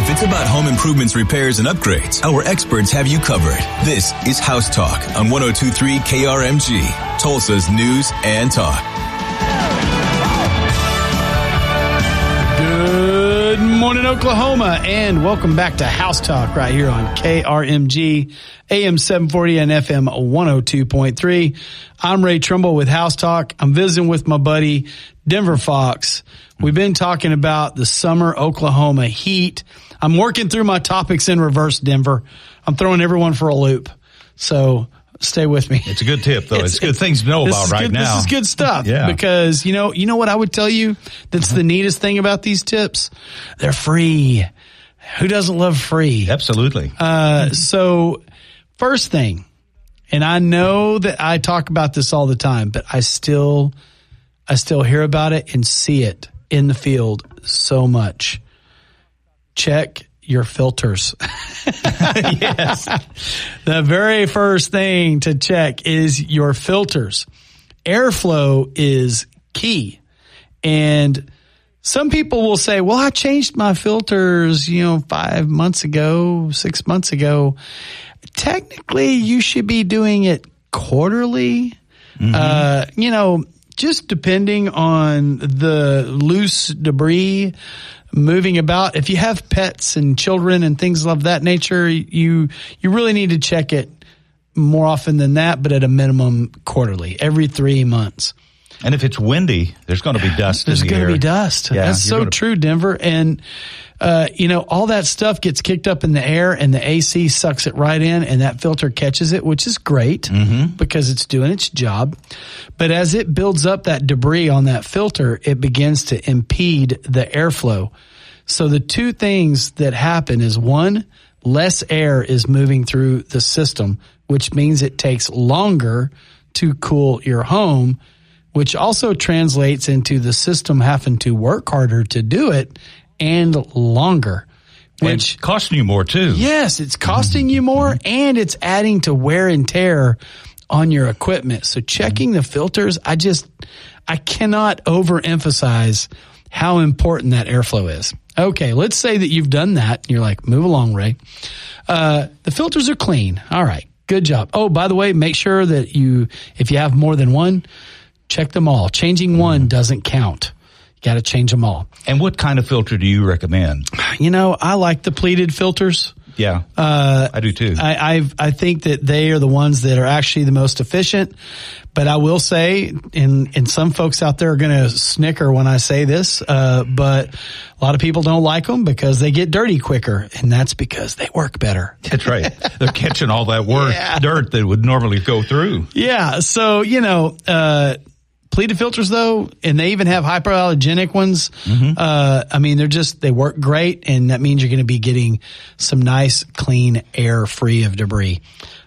If it's about home improvements, repairs, and upgrades, our experts have you covered. This is House Talk on 102.3 KRMG, Tulsa's News and Talk. Good morning, Oklahoma, and welcome back to House Talk right here on KRMG, AM 740 and FM 102.3. I'm Ray Trimble with House Talk. I'm visiting with my buddy, Denver Fox. We've been talking about the summer Oklahoma heat. I'm working through my topics in reverse, Denver. I'm throwing everyone for a loop. So stay with me. It's a good tip, though. It's good things to know about right now. This is good stuff. Yeah. Because, you know what I would tell you that's the neatest thing about these tips? They're free. Who doesn't love free? Absolutely. So first thing, and I know that I talk about this all the time, but I still hear about it and see it in the field so much. Check your filters. Yes. The very first thing to check is your filters. Airflow is key. And some people will say, well, I changed my filters, 5 months ago, 6 months ago. Technically, you should be doing it quarterly. Mm-hmm. Just depending on the loose debris moving about. If you have pets and children and things of that nature, you really need to check it more often than that, but at a minimum quarterly, every 3 months. And if it's windy, there's going to be dust in the air. There's going to be dust. Yeah, that's so true, Denver. And, all that stuff gets kicked up in the air and the AC sucks it right in and that filter catches it, which is great because it's doing its job. But as it builds up that debris on that filter, it begins to impede the airflow. So the two things that happen is, one, less air is moving through the system, which means it takes longer to cool your home, which also translates into the system having to work harder to do it and longer. Which and costing you more too. Yes, it's costing you more and it's adding to wear and tear on your equipment. So checking the filters, I cannot overemphasize how important that airflow is. Okay, let's say that you've done that. And you're like, move along, Ray. The filters are clean. All right, good job. Oh, by the way, make sure that if you have more than one, check them all. Changing one doesn't count. You got to change them all. And what kind of filter do you recommend? I like the pleated filters. Yeah, I do too. I think that they are the ones that are actually the most efficient. But I will say, and some folks out there are going to snicker when I say this, but a lot of people don't like them because they get dirty quicker, and that's because they work better. That's right. They're catching all that dirt that would normally go through. Yeah. So, pleated filters though, and they even have hypoallergenic ones. They work great, and that means you're going to be getting some nice, clean air free of debris.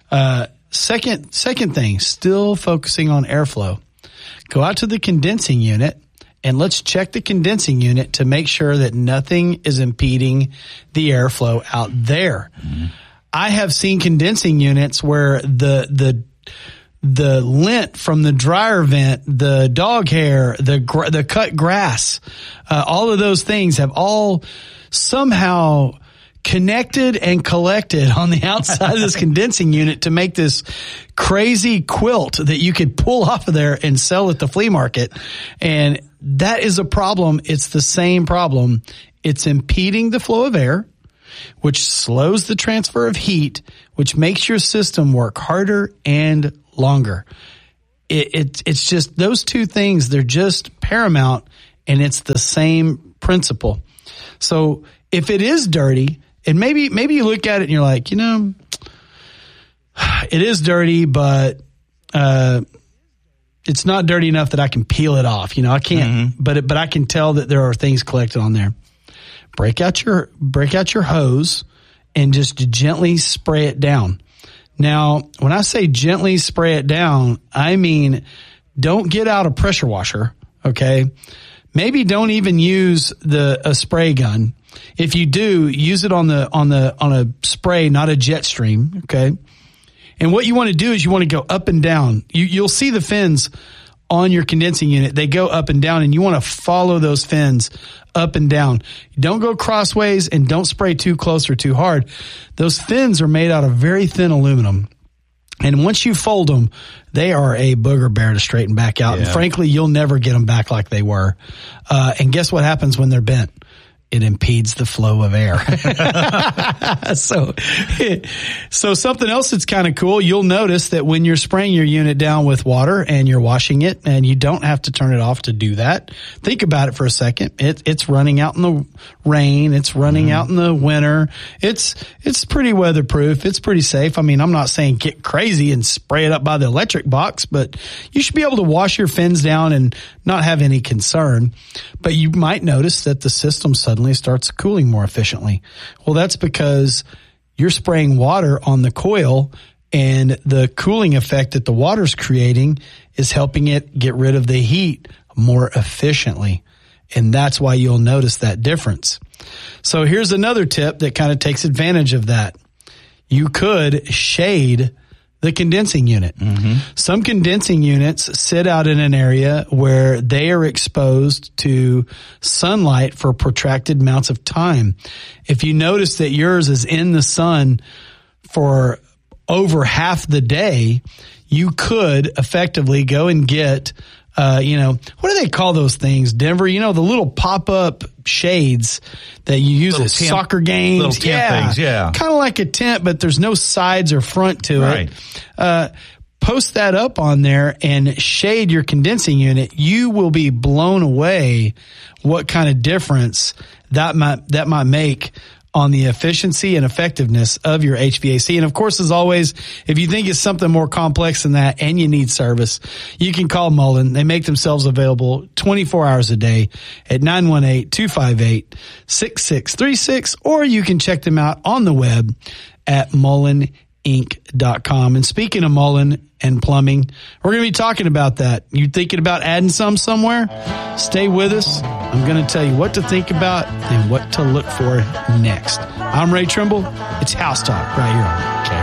Second thing, still focusing on airflow. Go out to the condensing unit and let's check the condensing unit to make sure that nothing is impeding the airflow out there. Mm-hmm. I have seen condensing units where the lint from the dryer vent, the dog hair, the cut grass, all of those things have all somehow connected and collected on the outside of this condensing unit to make this crazy quilt that you could pull off of there and sell at the flea market. And that is a problem. It's the same problem. It's impeding the flow of air, which slows the transfer of heat, which makes your system work harder and longer. It's just those two things. They're just paramount, and it's the same principle. So if it is dirty, and maybe you look at it and you're like, it is dirty, but it's not dirty enough that I can peel it off. I can't, but I can tell that there are things collected on there. Break out your hose and just gently spray it down. Now, when I say gently spray it down, I mean don't get out a pressure washer, okay? Maybe don't even use a spray gun. If you do, use it on a spray, not a jet stream, okay? And what you want to do is you want to go up and down. You'll see the fins on your condensing unit, they go up and down, and you want to follow those fins up and down. Don't go crossways and don't spray too close or too hard. Those fins are made out of very thin aluminum. And once you fold them, they are a booger bear to straighten back out. Yeah. And frankly, you'll never get them back like they were. And guess what happens when they're bent? It impedes the flow of air. So something else that's kind of cool, you'll notice that when you're spraying your unit down with water and you're washing it, and you don't have to turn it off to do that. Think about it for a second. It's running out in the rain. It's running out in the winter. It's pretty weatherproof. It's pretty safe. I mean, I'm not saying get crazy and spray it up by the electric box, but you should be able to wash your fins down and not have any concern. But you might notice that the system suddenly starts cooling more efficiently. Well, that's because you're spraying water on the coil, and the cooling effect that the water's creating is helping it get rid of the heat more efficiently. And that's why you'll notice that difference. So here's another tip that kind of takes advantage of that. You could shade the condensing unit. Some condensing units sit out in an area where they are exposed to sunlight for protracted amounts of time. If you notice that yours is in the sun for over half the day, you could effectively go and get, what do they call those things, Denver? The little pop-up shades that you use at soccer games. Little tent things, yeah. Kind of like a tent, but there's no sides or front to it. Post that up on there and shade your condensing unit. You will be blown away what kind of difference that might make on the efficiency and effectiveness of your HVAC. And of course, as always, if you think it's something more complex than that and you need service, you can call Mullen. They make themselves available 24 hours a day at 918-258-6636, or you can check them out on the web at mulleninc.com. And speaking of Mullen and plumbing, we're going to be talking about that. You thinking about adding some somewhere? Stay with us. I'm going to tell you what to think about and what to look for next. I'm Ray Trimble. It's House Talk right here on